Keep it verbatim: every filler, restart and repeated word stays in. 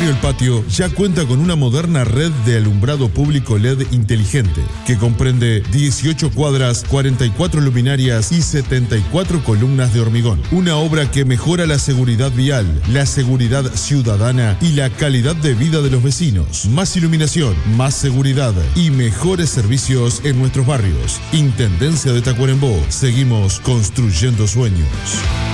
barrio El Patio ya cuenta con una moderna red de alumbrado público L E D inteligente que comprende dieciocho cuadras, cuarenta y cuatro luminarias y setenta y cuatro columnas de hormigón. Una obra que mejora la seguridad vial, la seguridad ciudadana y la calidad de vida de los vecinos. Más iluminación, más seguridad y mejores servicios en nuestros barrios. Intendencia de Tacuarembó. Seguimos construyendo sueños.